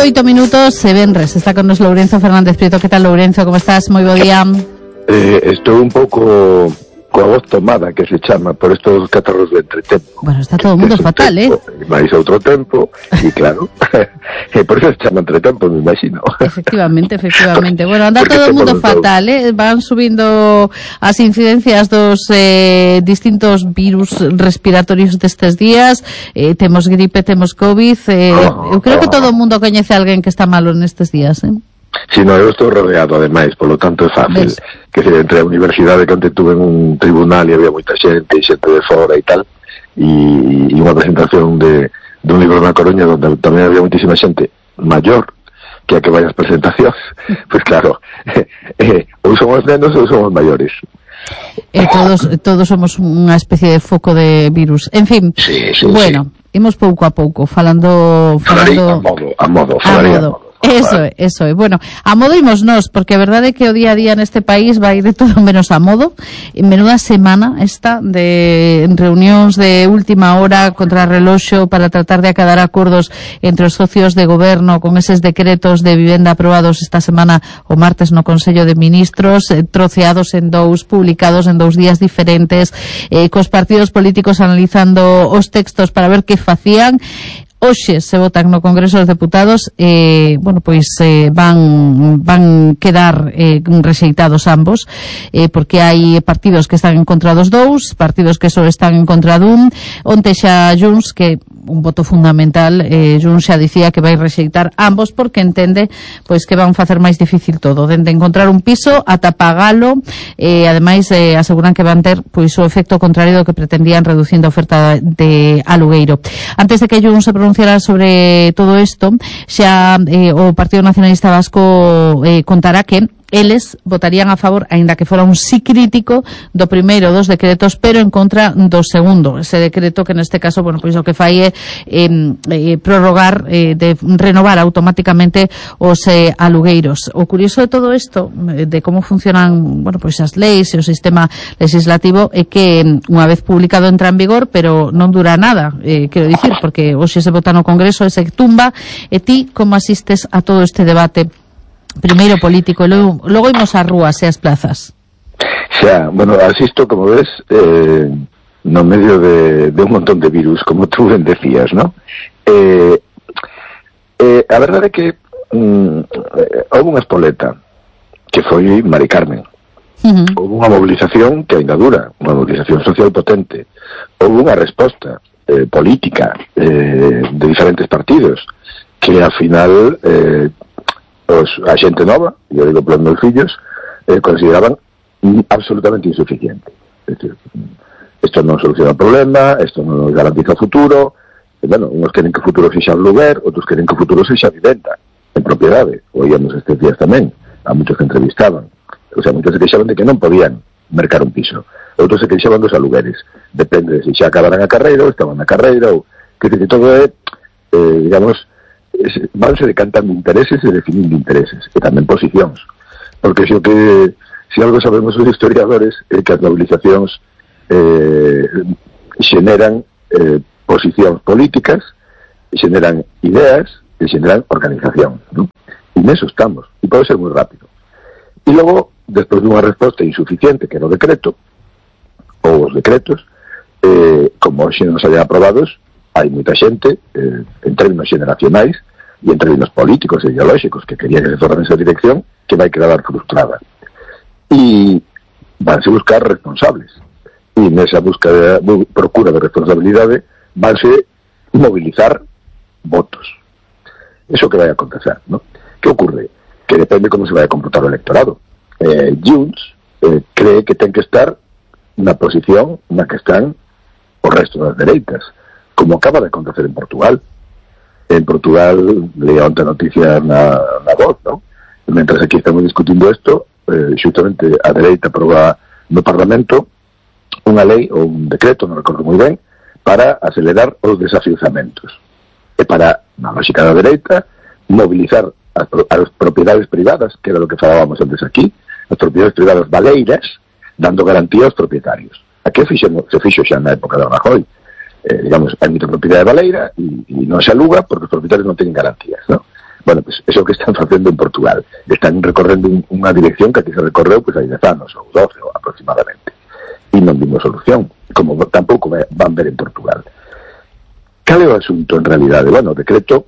8:08, se venres. Está con nos Lourenzo Fernández Prieto. Que tal, Lourenzo? Como estás? Moi bo día. Estou un pouco coa voz tomada, que se chama, por estos catarros de entretempo. Bueno, está todo o mundo fatal, tempo, máis outro tempo, e claro, por eso se chama entretempo, me imagino. Efectivamente. Bueno, anda todo o mundo fatal, van subindo as incidencias dos distintos virus respiratorios destes días, temos gripe, temos COVID, eu creo que todo o mundo coñece a alguén que está malo nestes días, Si no, eu estou rodeado, ademais, polo tanto é fácil. ¿Ves? Que se entre a universidade que onte tuve en un tribunal e había moita xente de fora e tal, e unha presentación de un libro na Coruña onde tamén había moitísima xente maior que a que vai as presentacións, pois claro, ou somos nenos ou somos maiores. Todos somos unha especie de foco de virus. En fin, sí, bueno, imos pouco a pouco, falando a modo. Eso é. Bueno, a modo imos nós, porque a verdade é que o día a día neste país vai de todo menos a modo. Menuda semana esta de reunións de última hora contra reloxo para tratar de acadar acordos entre os socios de goberno con eses decretos de vivenda aprobados esta semana o martes no Consello de Ministros, troceados en dous, publicados en 2 días diferentes, cos partidos políticos analizando os textos para ver que facían. Hoxe se votan no Congreso dos Deputados, van quedar rexeitados ambos, porque hai partidos que están en contra dos dous, partidos que só están en contra dun. Onte xa Junts, que un voto fundamental, Junts xa dicía que vai rexeitar ambos porque entende pois que van facer máis difícil todo, dende encontrar un piso ata pagalo, ademais aseguran que van ter pois o efecto contrario do que pretendían reducindo a oferta de alugueiro. Antes de que Junts se pronunciara sobre todo isto, xa o Partido Nacionalista Vasco contará que eles votarían a favor, aínda que fora un sí crítico do primeiro dos decretos, pero en contra do segundo, ese decreto que neste caso, bueno, pois o que fai é prorrogar, de renovar automáticamente os alugueiros. O curioso de todo isto, de como funcionan, bueno, pois as leis e o sistema legislativo, é que unha vez publicado entra en vigor, pero non dura nada, quero dicir, porque hoxe se vota no Congreso e se tumba. E ti como asistes a todo este debate? Primeiro político, logo imos ás rúas e ás plazas. Xa, bueno, asisto, como ves, no medio de un montón de virus, como tú ben decías, ¿no? A verdade é que houve unha espoleta que foi Mari Carmen. Houve unha mobilización que ainda dura, unha mobilización social potente. Houve unha resposta política de diferentes partidos que, ao final, a xente nova, eu digo pelos meus fillos, consideraban absolutamente insuficiente. É dicir, isto non soluciona o problema, isto non garantiza o futuro. Bueno, uns queren que o futuro sexa un lugar, outros queren que o futuro sexa vivenda en propiedade. Oíamos estes días tamén a muchos que entrevistaban, o sea, muchos se queixaban de que non podían mercar un piso, outros se queixaban dos alugueres, depende de se xa acabaran a carreira ou estaban na carreira, ou que todo é, digamos, vanse decantando intereses e definindo intereses, e tamén posicións, porque se algo sabemos os historiadores é que as movilizacións xeneran posicións políticas, xeneran ideas e xeneran organización, ¿no? E neso estamos, e pode ser moi rápido. E logo, despois dunha resposta insuficiente que era o decreto ou os decretos, como xe non se hayan aprobados, hai moita xente, en términos generacionais e en términos políticos e ideolóxicos, que quería que se fora nesa dirección, que vai quedar frustrada. E vanse buscar responsables. E nesa procura de responsabilidade vanse mobilizar votos. Eso que vai a acontecer, ¿no? Que ocurre? Que depende como se vai a comportar o electorado. Junts cree que ten que estar na posición na que están o resto das dereitas, como acaba de acontecer en Portugal. En Portugal, leí onte noticias na voz, ¿no? Mentras aquí estamos discutindo isto, xustamente a dereita aproba no Parlamento unha lei ou un decreto, non recordo moi ben, para acelerar os desafiuzamentos. E para, na lógica da dereita, mobilizar as propiedades privadas, que era o que falábamos antes aquí, as propiedades privadas valeiras, dando garantía aos propietarios. Aquí se fixo xa na época de Rajoy. Digamos, hai moita propiedade baleira e non se aluga porque os propietarios non teñen garantías, ¿no? Bueno, pues eso que están facendo en Portugal. Están recorrendo unha dirección que aquí se recorreu pues, hai 10 anos, ou 12 aproximadamente. E non vimos solución, como tampouco van ver en Portugal. Cal é o asunto en realidade? Bueno, o decreto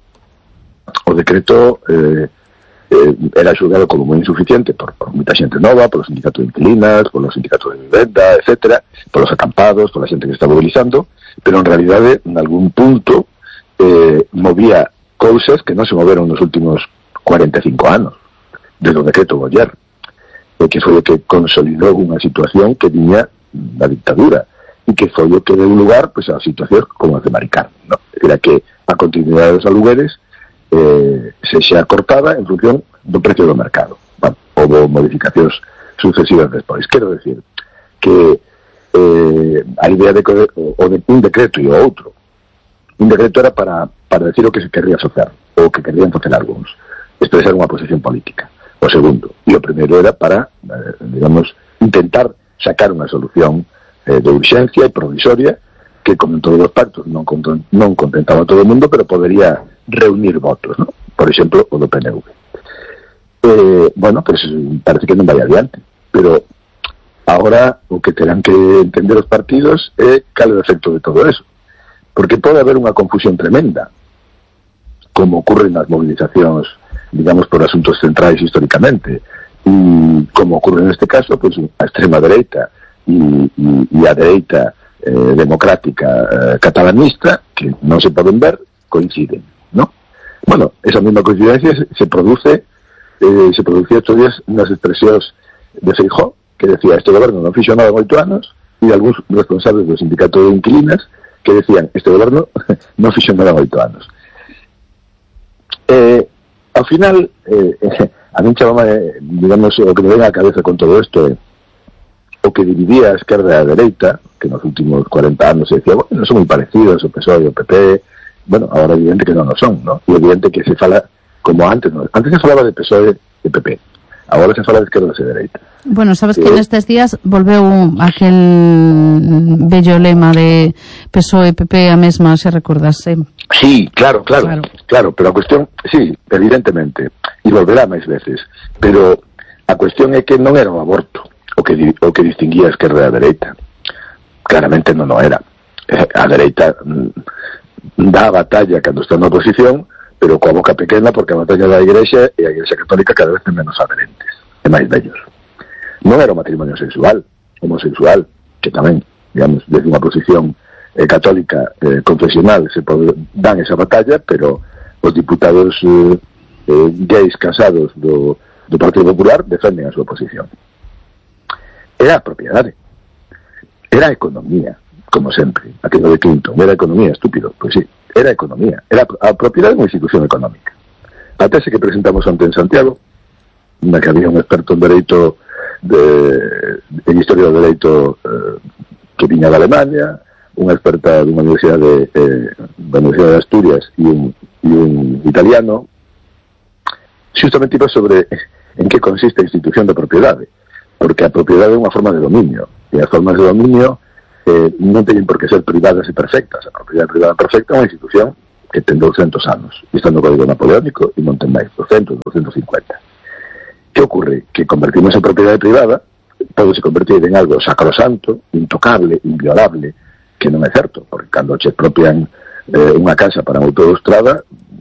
era xulgado como moi insuficiente por moita xente nova, polos sindicatos de inquilinas, polos sindicatos de vivenda, etcétera, polos acampados, pola xente que está mobilizando, pero en realidade, en algún punto, movía cousas que non se moveron nos últimos 45 anos, desde o decreto Boyer, que foi o que consolidou unha situación que viña da dictadura, e que foi o que deu lugar pues, a situacións como as de Maricán, ¿no? Era que a continuidade dos alugueres se xa cortada en función do precio do mercado. Bueno, houve modificacións sucesivas despois. Quero decir que a idea de un decreto e o outro. Un decreto era para decir o que se querría facer, ou que querían facer algúns, expresar unha posición política. O segundo, e o primeiro era para, digamos, intentar sacar unha solución de urxencia e provisoria que, como en todos os pactos, non contentaba a todo o mundo, pero podería reunir votos, ¿no? Por exemplo, o do PNV. Bueno, pues parece que non vai adiante, pero agora o que terán que entender os partidos é cal é o efecto de todo eso, porque pode haber unha confusión tremenda, como ocurre nas movilizacións, digamos, por asuntos centrais históricamente, e como ocurre neste caso, pues a extrema dereita e a dereita democrática catalanista, que non se poden ver, coinciden, ¿no? Bueno, esa mesma coincidencia se producía estes días nas expresións de Feijóo, que decía, este goberno non fixo nada en 8 anos, e algúns responsables do sindicato de inquilinas que decían, este goberno non fixo nada en 8 anos. Ao final, a min chamame, digamos, o que me ven á cabeza con todo isto é o que dividía a esquerda e a dereita, que nos últimos 40 anos se decía, bueno, son moi parecidos, o PSOE e o PP, bueno, agora é evidente que non o son, ¿no? E é evidente que se fala como antes, ¿no? Antes se falaba de PSOE e PP, agora se fala de esquerda e dereita. Bueno, sabes que nestes días volveu aquel bello lema de PSOE e PP a mesma, se recordas, Sí, claro, pero a cuestión, sí, evidentemente, e volverá máis veces, pero a cuestión é que non era o aborto o que distinguía a esquerda e a dereita. Claramente non o era. A dereita dá a batalla cando está na oposición, pero coa boca pequena, porque a batalla da Igrexa e a Igrexa Católica cada vez ten menos adherentes e máis vellos. Non era o matrimonio sexual, homosexual, que tamén, digamos, desde unha posición católica confesional se dan esa batalla, pero os diputados gays casados do Partido Popular defenden a súa posición. Era a propiedade, era a economía, como sempre, aquilo de Clinton, era a economía, estúpido, pois sí, era a economía, era a propiedade de unha institución económica. A tese que presentamos onte en Santiago, na que había un experto en dereito en historia do dereito que viña de Alemania, unha experta dunha universidade da Universidade de Asturias e un italiano, justamente iba sobre en que consiste a institución da propiedade, porque a propiedade é unha forma de dominio, e as formas de dominio non teñen por que ser privadas e perfectas. A propiedade privada perfecta é unha institución que ten 200 anos, e está no Código Napoleónico e non ten máis, 200, 250. Que ocurre? Que convertimos a propiedade privada pode se convertir en algo sacrosanto, intocable, inviolable, que non é certo, porque cando che expropian unha casa para unha autoestrada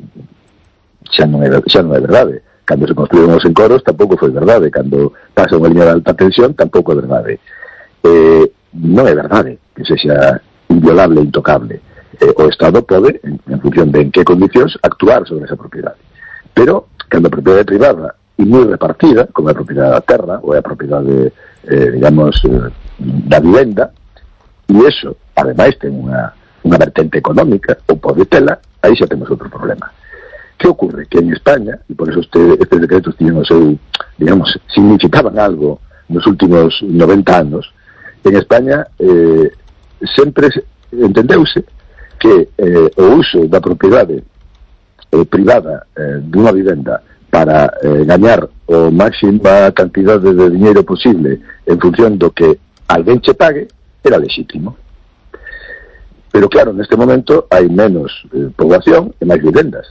xa non é verdade. Cando se construíron os encoros tampouco foi verdade, cando pasa unha liña de alta tensión tampouco é verdade. Non é verdade que sexa inviolable e intocable. O Estado pode, en función de en que condicións, actuar sobre esa propiedade. Pero, cando a propiedade privada e moi repartida, como a propiedade da terra ou a propiedade, digamos, da vivenda, e iso, ademais, ten unha vertente económica, ou pode tela, aí xa temos outro problema. Que ocurre? Que en España, e por eso estes decretos tiñen o seu, digamos, significaban algo nos últimos 90 anos, en España sempre entendeuse que o uso da propiedade privada dunha vivenda para gañar o máxima cantidade de diñeiro posible en función do que alguén che pague era lexítimo. Pero claro, neste momento hai menos poboación e máis vivendas.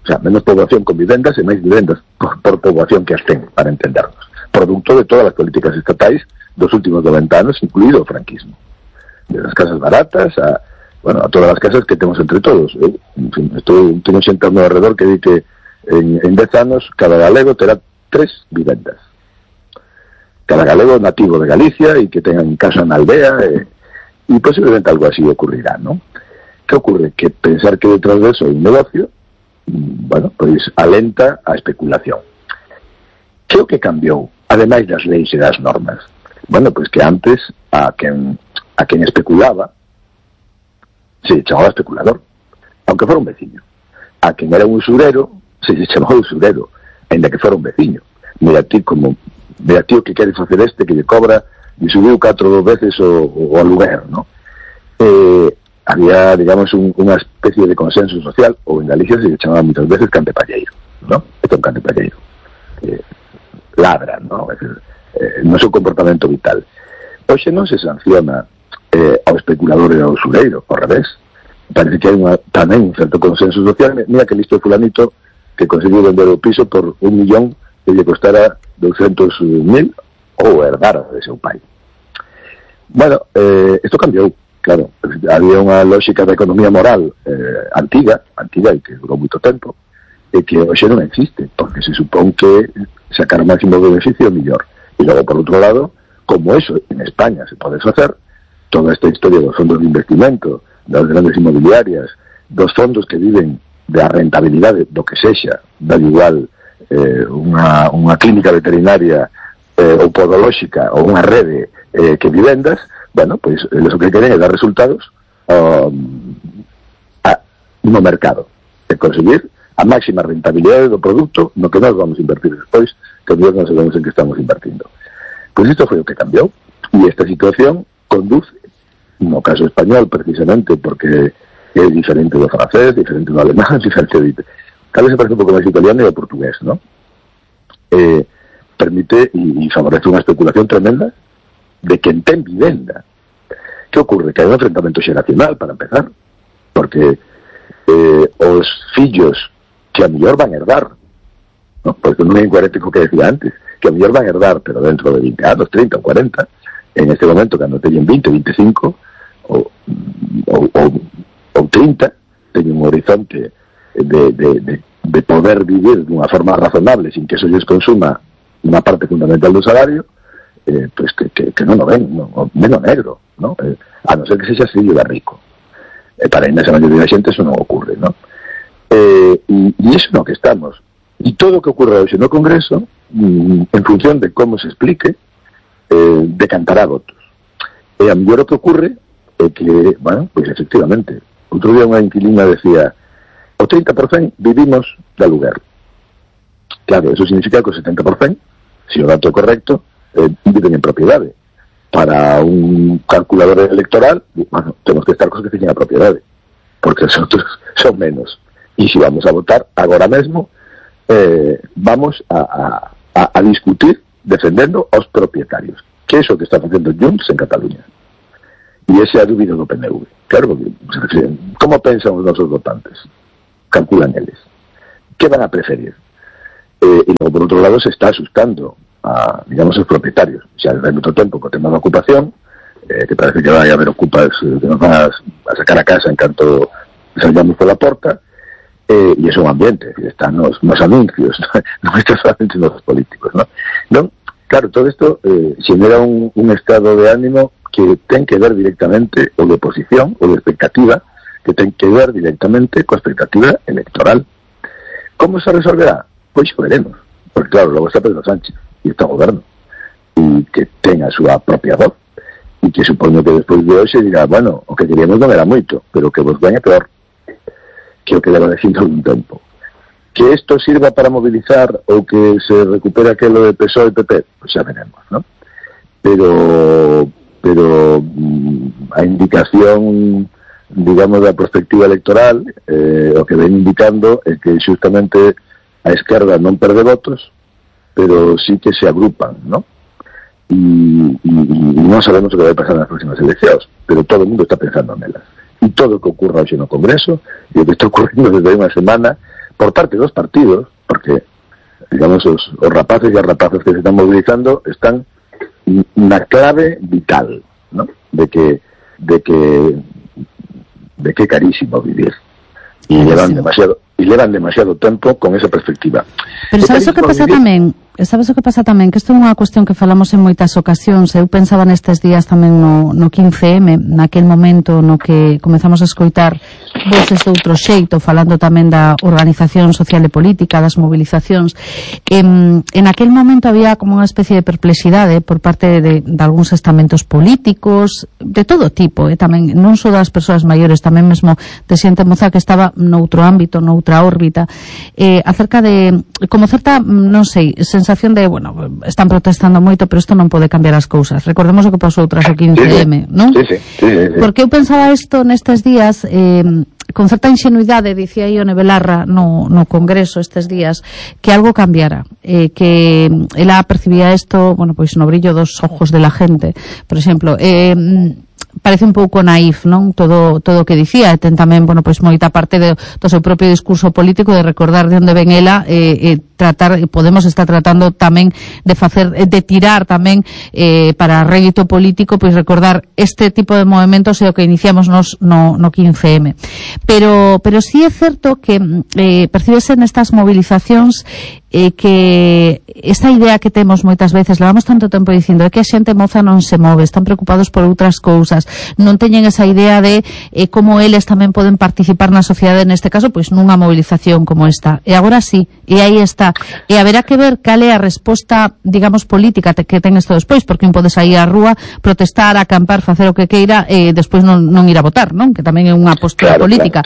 O sea, menos poboación con vivendas e máis vivendas por poboación que as ten, para entendernos. Producto de todas as políticas estatais dos últimos 90 anos, incluído o franquismo. De las casas baratas a todas as casas que temos entre todos. Tengo xente ao meu alrededor que di que en 10 anos cada galego terá 3 vivendas. Cada galego nativo de Galicia e que tengan casa na aldea e posiblemente algo así ocurrirá, ¿no? Que ocurre? Que pensar que detrás de eso hai un negocio, pois alenta a especulación. Que o que cambiou, ademais das leis e das normas? Pois que antes a quen especulaba se chamaba especulador, aunque fora un veciño. A quen era un usurero se chamaba usurero, ainda que fora un veciño. Mira ti o que quere facer que lle cobra e subiu 4 veces o aluguer, ¿no? Había, digamos, unha especie de consenso social, ou en Galicia se lle chamaba muchas veces cantepalleiro, ¿no? Este é un cantepalleiro. Ladra, ¿no? Es decir, no é un comportamento vital. Hoxe non se sanciona ao especulador e ao usureiro, ao revés. Parece que hai tamén un certo consenso social. Mira que listo fulanito que conseguiu vender o piso por 1 millón que lle costara 200.000 ou herdara de seu pai. Isto cambiou, claro. Había unha lógica da economía moral antiga e que durou moito tempo, e que hoxe non existe, porque se supón que sacar o máximo beneficio mellor. E logo, por outro lado, como eso en España se pode facer, toda esta historia dos fondos de investimento, das grandes inmobiliarias, dos fondos que viven da rentabilidade do que sexa, da igual unha clínica veterinaria ou podolóxica ou unha rede que vivendas, pois eles o que queren é dar resultados no mercado, e conseguir a máxima rentabilidade do produto no que nós vamos invertir despois, que nós non sabemos en que estamos invertindo. Pois isto foi o que cambiou, e esta situación conduce, no caso español precisamente porque é diferente do francés, diferente do alemán, diferente de... Tal vez se parece un pouco máis italiano e o portugués, ¿no? Permite e favorece unha especulación tremenda de quen ten vivenda. Que ocurre? Que hai un enfrentamento xeracional, para empezar, porque os fillos que a mellor van herdar, ¿no? Porque non é incoherente co que decía antes, que a mellor van herdar, pero dentro de 20 anos, 30 ou 40, en este momento, cando teñen 20, 25 ou 30, teñen un horizonte de poder vivir dunha forma razonable sin que eso lles consuma unha parte fundamental do salario, pues que non o ven, o o negro, ¿no? A non ser que sexa fillo de rico. Para a inmensa maioría da xente eso non ocurre, ¿no? E iso no que estamos. E todo o que ocurre hoxe no Congreso, en función de como se explique, decantará votos. E a mellor o que ocurre é que, pois efectivamente, outro día unha inquilina decía o 30% vivimos de aluguer. Claro, eso significa que o 70%, se o dato é correcto, viven en propiedade. Para un calculador electoral, temos que estar cos que teñen a propiedade, porque os outros son menos. E se vamos a votar agora mesmo, vamos a discutir defendendo aos propietarios, que é iso que está facendo Junts en Cataluña. E ese é a dúbida do PNV. Claro, como pensan os nosos votantes? Calculan eles. Que van a preferir? E logo, por outro lado, se está asustando a, digamos, os propietarios. Xa hai moito tempo co tema da ocupación, que parece que vai haber ocupas que nos van a sacar a casa en canto salgamos pola porta, e é un ambiente, están nos anuncios, non está solamente nos políticos, non? Claro, todo isto xenera un estado de ánimo que ten que ver directamente o de oposición, o de expectativa, que ten que ver directamente coa expectativa electoral. Como se resolverá? Pois veremos, porque claro, logo está Pedro Sánchez e está o goberno, e que ten a súa propia voz, e que supoño que despois de hoxe dirá, bueno, o que queríamos non era moito, pero que vos ven é peor, que o que leva dicindo un tempo. Que isto sirva para movilizar ou que se recupere aquelo de PSOE e PP, pois xa veremos, non? Pero a indicación, digamos, da perspectiva electoral, o que ven indicando é que xustamente a esquerda non perde votos, pero sí que se agrupan, non? E non sabemos o que vai pasar nas próximas eleccións, pero todo o mundo está pensando nelas. E todo o que ocurra hoxe no Congreso, e o que está ocurrindo desde unha semana, por parte dos partidos, porque, digamos, os rapaces e as rapazas que se están movilizando están na clave vital, ¿no? de que é carísimo vivir e levan demasiado tempo con esa perspectiva. Pero sabes o que pasa tamén? Sabes o que pasa tamén? Que isto é unha cuestión que falamos en moitas ocasións. Eu pensaba nestes días tamén no 15M, naquel momento no que comezamos a escoitar voces de outro xeito, falando tamén da organización social e política, das movilizacións. En aquel momento había como unha especie de perplexidade por parte de algúns estamentos políticos, de todo tipo, tamén, non só das persoas maiores, tamén mesmo de xente moza que estaba noutro ámbito, noutra órbita, acerca de, como certa, non sei, sensación de, bueno, están protestando moito, pero isto non pode cambiar as cousas. Recordemos o que pasou tras o 15M, non? Sí. Porque eu pensaba isto nestes días, con certa ingenuidade, dicía Ione Belarra no Congreso estes días, que algo cambiara, que ela percibía isto, bueno, pois no brillo dos ojos de la gente, por exemplo, parece un pouco naif, non? Todo o que dicía, e ten tamén, bueno, pois moita parte do seu propio discurso político de recordar de onde ven ela, Podemos estar tratando tamén de tirar tamén para rédito político, pois recordar este tipo de movimentos e o que iniciamos no 15M. Pero sí é certo que percibese nestas movilizacións que esta idea que temos moitas veces, levamos tanto tempo dicindo, é que a xente moza non se move, están preocupados por outras cousas, non teñen esa idea de como eles tamén poden participar na sociedade, neste caso, pois nunha movilización como esta. E agora sí, e aí está. E haberá que ver cal é a resposta, digamos, política que ten isto despois, porque un pode sair á rúa, protestar, acampar, facer o que queira, e despois non ir a votar, non? Que tamén é unha postura política.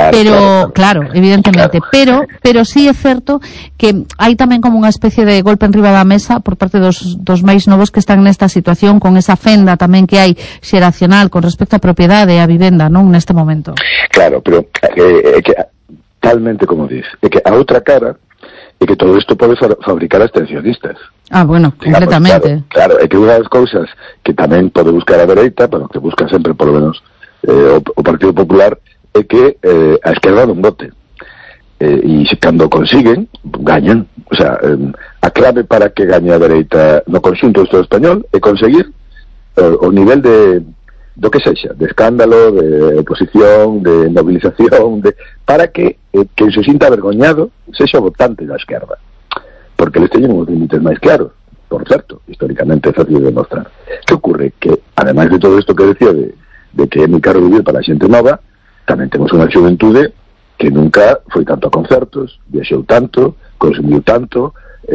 Claro, evidentemente. Pero sí é certo que hai tamén como unha especie de golpe enriba da mesa por parte dos máis novos que están nesta situación, con esa fenda tamén que hai xeracional con respecto á propiedade e á vivenda, non? Neste momento. Claro, pero é que talmente como diz, é que a outra cara é que todo isto pode fabricar abstencionistas. Bueno, completamente. Claro, é que unha das cousas que tamén pode buscar a dereita, pero que busca sempre, por lo menos, o Partido Popular, é que a esquerda non vote. E cando consiguen, gañan. O sea, a clave para que gañe a dereita no conxunto do Estado español é conseguir o nivel do que sexa, de escándalo, de oposición, de movilización, para que se sinta avergoñado sexa votante da esquerda, porque eles teñen uns límites máis claros, por certo, históricamente é fácil de demostrar. Que ocorre? Que, ademais de todo isto que decía de que é moi caro vivir para a xente nova, tamén temos unha xuventude que nunca foi tanto a concertos, viaxou tanto, consumiu tanto,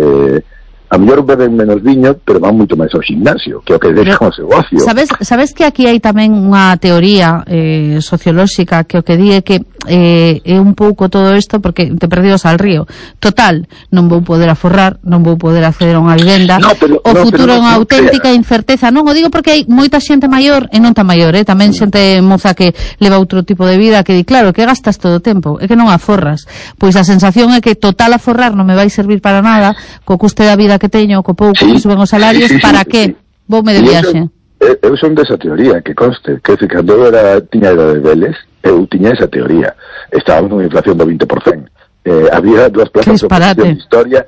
a mellor beben menos viño, pero van moito máis ao gimnasio, que é o que deixa o seu ocio. Sabes que aquí hai tamén unha teoría sociolóxica que o que di é que é un pouco todo isto porque te perdidos al río. Total, non vou poder aforrar, non vou poder acceder a unha vivenda, o futuro é unha auténtica incerteza. Non o digo porque hai moita xente maior e non tan maior, tamén xente moza que leva outro tipo de vida que di, claro, que gastas todo o tempo, é que non aforras. Pois a sensación é que total aforrar non me vai servir para nada, co custe da vida que teño, co pouco que suben os salarios, para que voume de viaxe. Eu son desa teoría, que conste, que cando eu tiña edade deles, eu tiña esa teoría. Estábamos nunha inflación do 20%. Había dúas plazas de oposición de historia,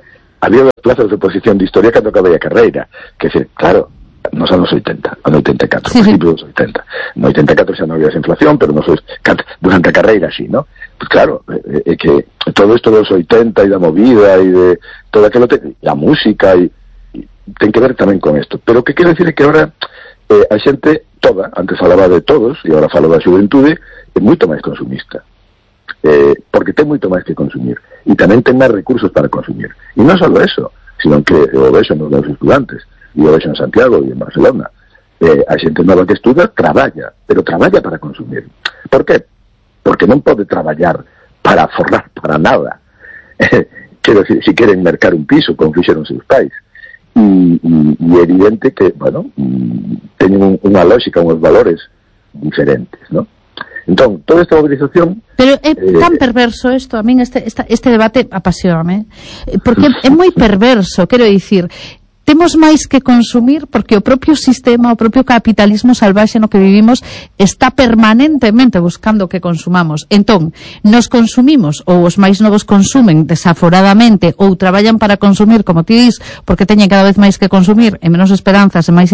cando acabei a carreira. Que decir, claro, nos anos 80, ano 84, principios dos 80. No 84 xa non había esa inflación, pero durante a carreira así, ¿no? Pues claro, é que todo isto dos 80 e da movida e de todo aquilo, a música e ten que ver tamén con isto. Pero o que quero decir é que agora a xente toda, antes falaba de todos e agora falo da xuventude, é moito máis consumista. Porque ten moito máis que consumir e tamén ten máis recursos para consumir. E non só eso, sino que o vexo nos meus estudantes, e o vexo en Santiago e en Barcelona, a xente nova que estuda traballa, pero traballa para consumir. Por qué? Porque non pode traballar para forrar para nada. Quero decir, se queren mercar un piso, como fixeron seus pais. E é evidente que, bueno, teñen unha lógica, uns valores diferentes, ¿no? Entón, toda esta movilización... Pero é tan perverso isto, a min este debate apasioname, porque é moi perverso, quero dicir, temos máis que consumir porque o propio sistema, o propio capitalismo salvaxe no que vivimos está permanentemente buscando que consumamos. Entón, nos consumimos, ou os máis novos consumen desaforadamente ou traballan para consumir, como ti dis, porque teñen cada vez máis que consumir e menos esperanzas e máis